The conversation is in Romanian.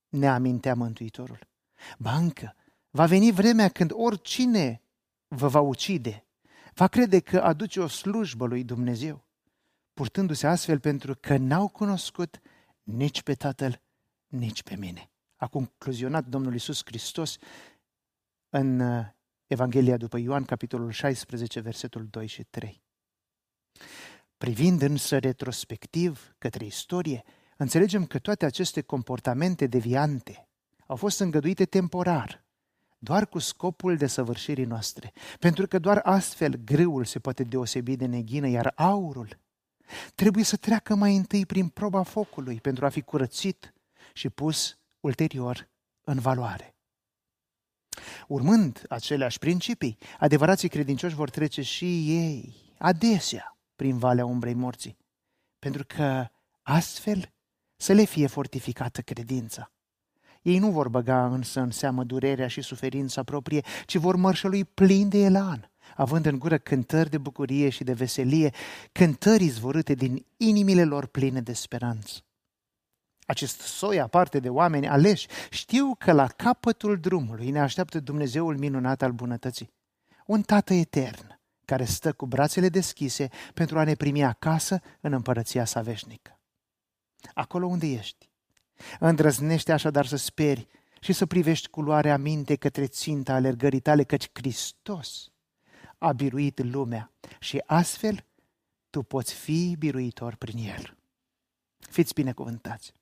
ne amintea Mântuitorul. Ba încă, va veni vremea când oricine vă va ucide, va crede că aduce o slujbă lui Dumnezeu, purtându-se astfel pentru că n-au cunoscut nici pe Tatăl, nici pe mine. A concluzionat Domnul Iisus Hristos în Evanghelia după Ioan, capitolul 16, versetul 2 și 3. Privind însă retrospectiv către istorie, înțelegem că toate aceste comportamente deviante au fost îngăduite temporar, doar cu scopul desăvârșirii noastre, pentru că doar astfel grâul se poate deosebi de neghină, iar aurul trebuie să treacă mai întâi prin proba focului pentru a fi curățit și pus ulterior în valoare. Urmând aceleași principii, adevărații credincioși vor trece și ei adesea prin valea umbrei morții, pentru că astfel să le fie fortificată credința. Ei nu vor băga însă în seamă durerea și suferința proprie, ci vor mărșălui plini de elan, având în gură cântări de bucurie și de veselie, cântări izvorâte din inimile lor pline de speranță. Acest soi aparte de oameni aleși știu că la capătul drumului ne așteaptă Dumnezeul minunat al bunătății, un Tată etern care stă cu brațele deschise pentru a ne primi acasă în împărăția sa veșnică. Acolo unde ești, îndrăznește așadar să speri și să privești cu luarea minte către ținta alergării tale, căci Hristos a biruit lumea și astfel tu poți fi biruitor prin El. Fiți binecuvântați!